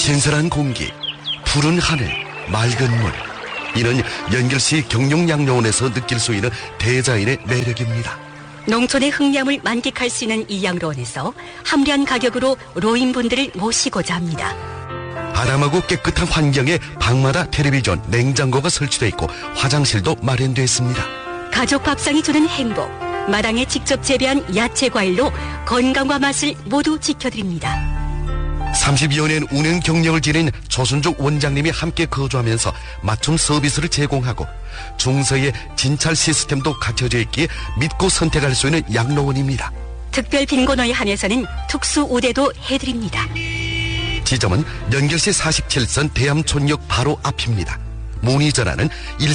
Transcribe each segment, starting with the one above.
신선한 공기, 푸른 하늘, 맑은 물. 이는 연결시 경룡양로원에서 느낄 수 있는 대자연의 매력입니다. 농촌의 흑량을 만끽할 수 있는 이 양로원에서 합리한 가격으로 노인분들을 모시고자 합니다. 아담하고 깨끗한 환경에 방마다 텔레비전, 냉장고가 설치되어 있고 화장실도 마련되어 있습니다. 가족 밥상이 주는 행복, 마당에 직접 재배한 야채 과일로 건강과 맛을 모두 지켜드립니다. 32여 년 운행 경력을 지닌 조순족 원장님이 함께 거주하면서 맞춤 서비스를 제공하고 중서의 진찰 시스템도 갖춰져 있기에 믿고 선택할 수 있는 양로원입니다. 특별 빈곤어에 한해서는 특수 우대도 해드립니다. 지점은 연결시 47선 대암촌역 바로 앞입니다. 문의 전화는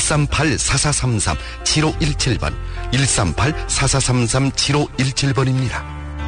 138-4433-7517번, 138-4433-7517번입니다.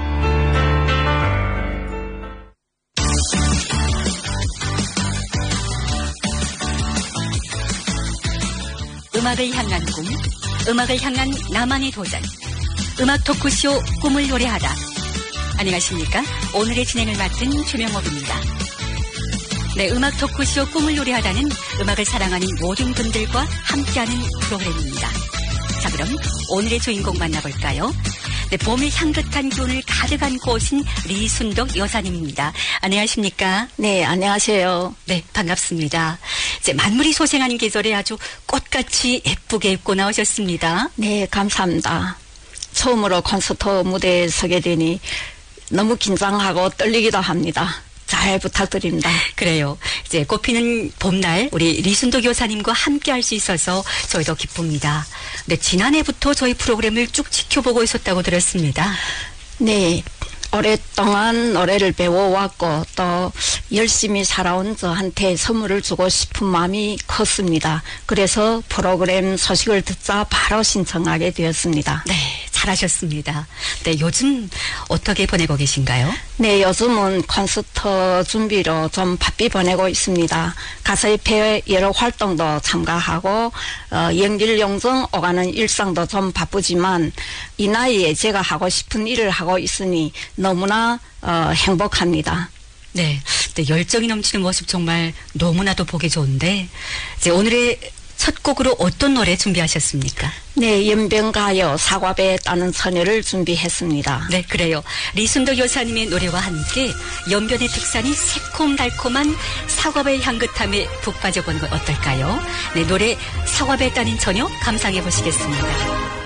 음악을 향한 꿈, 음악을 향한 나만의 도전, 음악 토크쇼 꿈을 노래하다. 안녕하십니까? 오늘의 진행을 맡은 주명옥입니다. 네, 음악 토크쇼 꿈을 노래하다는 음악을 사랑하는 모든 분들과 함께하는 프로그램입니다. 자, 그럼 오늘의 주인공 만나볼까요? 네, 봄의 향긋한 기운을 가득 안고 오신 리순덕 여사님입니다. 안녕하십니까? 네, 안녕하세요. 네, 반갑습니다. 이제 만물이 소생하는 계절에 아주 꽃같이 예쁘게 입고 나오셨습니다. 네, 감사합니다. 처음으로 콘서트 무대에 서게 되니 너무 긴장하고 떨리기도 합니다. 잘 부탁드립니다. 그래요. 이제 꽃피는 봄날 우리 리순덕 여사님과 함께 할 수 있어서 저희도 기쁩니다. 근데 지난해부터 저희 프로그램을 쭉 지켜보고 있었다고 들었습니다. 네. 오랫동안 노래를 배워왔고 또 열심히 살아온 저한테 선물을 주고 싶은 마음이 컸습니다. 그래서 프로그램 소식을 듣자 바로 신청하게 되었습니다. 네, 잘하셨습니다. 네, 요즘 어떻게 보내고 계신가요? 네, 요즘은 콘서트 준비로 좀 바삐 보내고 있습니다. 가수협회 여러 활동도 참가하고 연길 용정 오가는 일상도 좀 바쁘지만 이 나이에 제가 하고 싶은 일을 하고 있으니 너무나 행복합니다. 네, 네, 열정이 넘치는 모습 정말 너무나도 보기 좋은데 이제 오늘의 첫 곡으로 어떤 노래 준비하셨습니까? 네, 연변가요 사과배 따는 처녀를 준비했습니다. 네, 그래요. 리순덕 여사님의 노래와 함께 연변의 특산이 새콤달콤한 사과배의 향긋함에 푹 빠져보는 건 어떨까요? 네, 노래 사과배 따는 처녀 감상해 보시겠습니다.